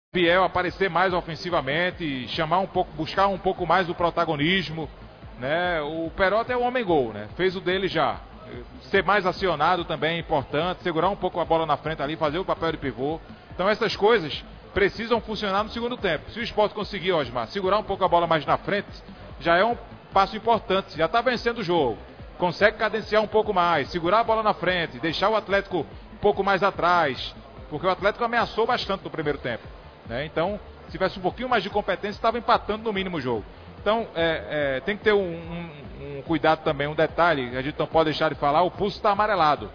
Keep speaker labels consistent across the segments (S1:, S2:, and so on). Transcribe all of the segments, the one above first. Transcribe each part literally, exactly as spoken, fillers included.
S1: Biel aparecer mais ofensivamente, chamar um pouco, buscar um pouco mais do protagonismo, né? O Perota é o homem-gol, né? Fez o dele já. Ser mais acionado também é importante, segurar um pouco a bola na frente ali, fazer o papel de pivô. Então essas coisas precisam funcionar no segundo tempo. Se o Sport conseguir, Osmar, segurar um pouco a bola mais na frente, já é um passo importante, já está vencendo o jogo. Consegue cadenciar um pouco mais, segurar a bola na frente, deixar o Atlético um pouco mais atrás, porque o Atlético ameaçou bastante no primeiro tempo. Né? Então, se tivesse um pouquinho mais de competência, estava empatando no mínimo o jogo. Então, é, é, tem que ter um, um, um cuidado também, um detalhe, a gente não pode deixar de falar, o pulso está amarelado.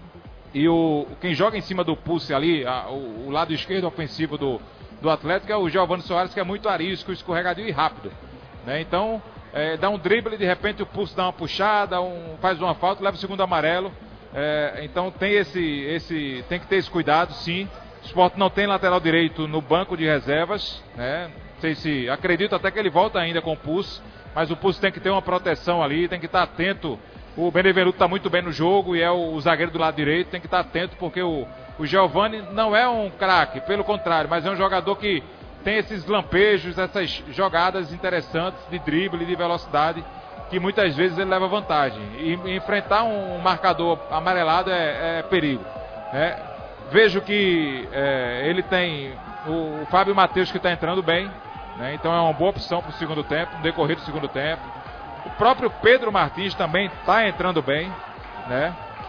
S1: E o, quem joga em cima do pulse ali, a, o, o lado esquerdo ofensivo do, do Atlético é o Giovani Soares, que é muito arisco, escorregadio e rápido. Né? Então, é, dá um drible, de repente o pulso dá uma puxada, um, faz uma falta, leva o segundo amarelo. É, então, tem, esse, esse, tem que ter esse cuidado, sim. O Sport não tem lateral direito no banco de reservas, né? Não sei se, acredito até que ele volta ainda com o pulso, mas o pulso tem que ter uma proteção ali, tem que estar atento. O Benevenuto está muito bem no jogo e é o, o zagueiro do lado direito, tem que estar atento porque o, o Giovani não é um craque, pelo contrário, mas é um jogador que tem esses lampejos, essas jogadas interessantes de drible, de velocidade, que muitas vezes ele leva vantagem. E, e enfrentar um marcador amarelado é, é perigo, né? Vejo que é, ele tem o, o Fábio Matheus que está entrando bem, né? Então é uma boa opção para o segundo tempo, no decorrer do segundo tempo. O próprio Pedro Martins também está entrando bem, né?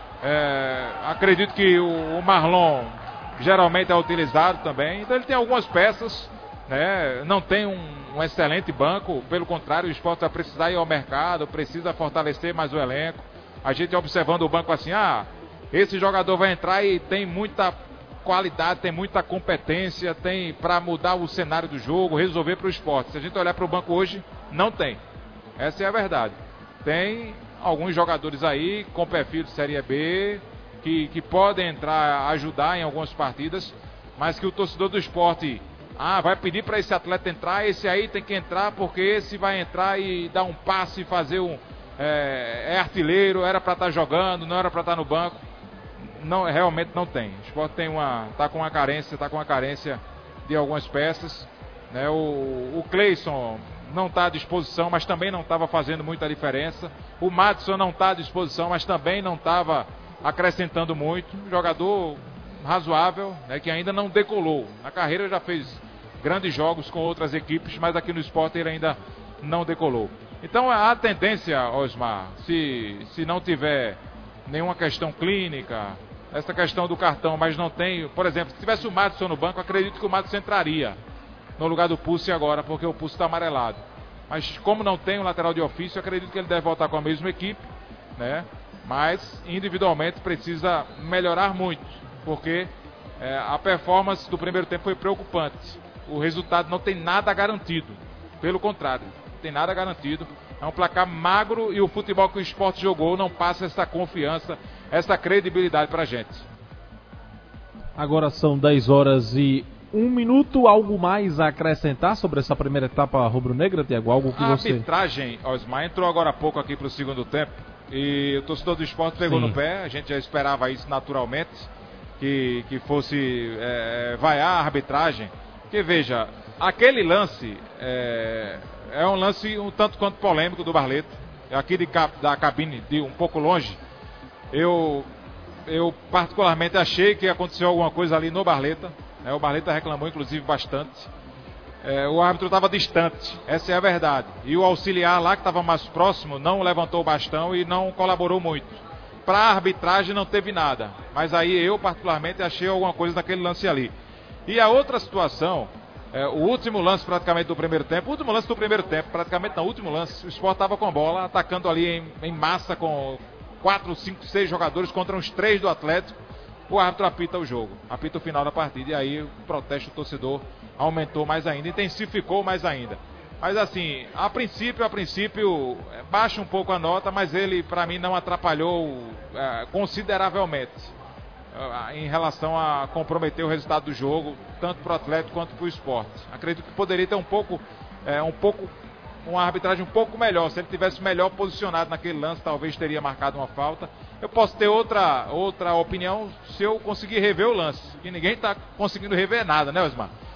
S1: É, acredito que o, o Marlon geralmente é utilizado também, então ele tem algumas peças, né? Não tem um, um excelente banco, pelo contrário, o Sport vai precisar ir ao mercado, precisa fortalecer mais o elenco. A gente observando o banco assim, ah, esse jogador vai entrar e tem muita qualidade, tem muita competência, tem para mudar o cenário do jogo, resolver para o Sport. Se a gente olhar para o banco hoje, não tem. Essa é a verdade. Tem alguns jogadores aí com perfil de Série B que, que podem entrar, ajudar em algumas partidas, mas que o torcedor do Sport, ah, vai pedir para esse atleta entrar, esse aí tem que entrar porque esse vai entrar e dar um passe e fazer um... É, é artilheiro, era para estar jogando, não era para estar no banco. Não, realmente não tem. O Sport tem uma, tá com uma carência, tá com uma carência de algumas peças, né? O, o Cleison não está à disposição, mas também não estava fazendo muita diferença. O Madison não está à disposição, mas também não estava acrescentando muito. Um jogador razoável, né? Que ainda não decolou. Na carreira já fez grandes jogos com outras equipes, mas aqui no Sport ele ainda não decolou. Então a tendência, Osmar, se, se não tiver nenhuma questão clínica, essa questão do cartão, mas não tem, por exemplo, se tivesse o Madison no banco, acredito que o Madison entraria no lugar do Pulse agora, porque o Pulse está amarelado. Mas como não tem um lateral de ofício, acredito que ele deve voltar com a mesma equipe, né? Mas individualmente precisa melhorar muito, porque é, a performance do primeiro tempo foi preocupante. O resultado não tem nada garantido, pelo contrário, não tem nada garantido. É um placar magro e o futebol que o Sport jogou não passa essa confiança, essa credibilidade pra gente.
S2: Agora são dez horas e um minuto. Algo mais a acrescentar sobre essa primeira etapa rubro-negra, Tiago? Algo que
S1: a
S2: você...
S1: arbitragem, Osmar, entrou agora há pouco aqui pro segundo tempo e o torcedor do Sport pegou Sim. no pé. A gente já esperava isso naturalmente, que, que fosse é, vaiar a arbitragem. Porque veja, aquele lance... É... É um lance um tanto quanto polêmico do Barleta. Aqui de, da cabine, de um pouco longe, eu, eu particularmente achei que aconteceu alguma coisa ali no Barleta. Né? O Barleta reclamou, inclusive, bastante. É, o árbitro estava distante, essa é a verdade. E o auxiliar lá, que estava mais próximo, não levantou o bastão e não colaborou muito. Para a arbitragem não teve nada. Mas aí eu, particularmente, achei alguma coisa naquele lance ali. E a outra situação... É, o último lance praticamente do primeiro tempo, o último lance do primeiro tempo, praticamente não, o último lance, o Sport estava com a bola, atacando ali em, em massa com quatro, cinco, seis jogadores contra uns três do Atlético. O árbitro apita o jogo, apita o final da partida e aí o protesto do torcedor aumentou mais ainda, intensificou mais ainda. Mas assim, a princípio, a princípio, baixa um pouco a nota, mas ele para mim não atrapalhou é, consideravelmente em relação a comprometer o resultado do jogo, tanto para o Atlético quanto para o Sport. Acredito que poderia ter um pouco, é, um pouco, uma arbitragem um pouco melhor. Se ele tivesse melhor posicionado naquele lance, talvez teria marcado uma falta. Eu posso ter outra, outra opinião se eu conseguir rever o lance, que ninguém está conseguindo rever nada, né, Osmar?